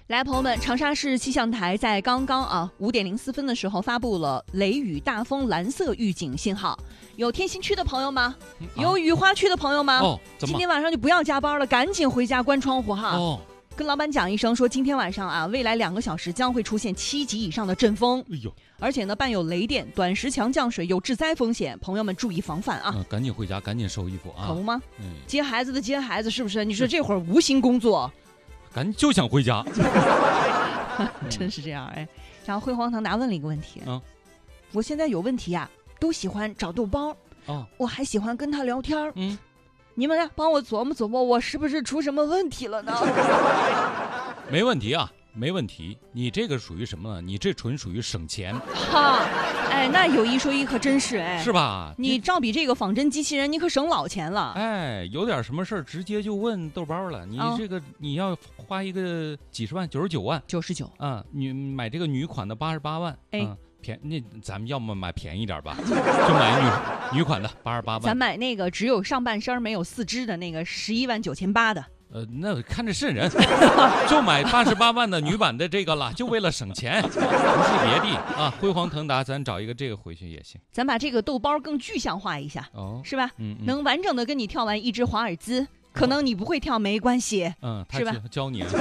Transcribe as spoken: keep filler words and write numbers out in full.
来，朋友们，长沙市气象台在刚刚啊五点零四分的时候发布了雷雨大风蓝色预警信号。有天心区的朋友吗？嗯啊、有雨花区的朋友吗？ 哦， 今天晚上就不要加班了，赶紧回家关窗户哈。 哦， 跟老板讲一声，说今天晚上啊，未来两个小时将会出现七级以上的阵风。 哎呦， 而且呢，伴有雷电、短时强降水，有致灾风险，朋友们注意防范啊！ 嗯、赶紧回家，赶紧收衣服啊！ 可不吗？ 嗯， 接孩子的接孩子，是不是？你说这会儿无心工作， 赶紧就想回家。 真是这样哎。然后辉煌腾达问了一个问题， 嗯， 我现在有问题啊，都喜欢找豆包， 哦， 我还喜欢跟他聊天， 嗯， 你们帮我琢磨琢磨，我是不是出什么问题了呢？ 没问题啊。没问题，你这个属于什么呢？你这纯属于省钱。 哈，哎，那有一说一，可真是哎， 是吧？ 你照比这个仿真机器人，你可省老钱了。 哎，有点什么事儿直接就问豆包了。你这个、哦、你要花一个几十万，九十九万， 九十九啊，你买这个女款的八十八万， 哎， 嗯、便那咱们要么买便宜点吧，就买女女款的八十八万。 咱买那个只有上半身没有四肢的那个十一万九千八的。 呃，那看着瘆人，就买八十八万的女版的这个了，就为了省钱，不是别的啊。辉煌腾达，咱找一个这个回去也行。 咱把这个豆包更具象化一下， 哦， 是吧？ 嗯嗯， 能完整的跟你跳完一支华尔兹，可能你不会跳没关系， 嗯， 是吧？ 教你啊。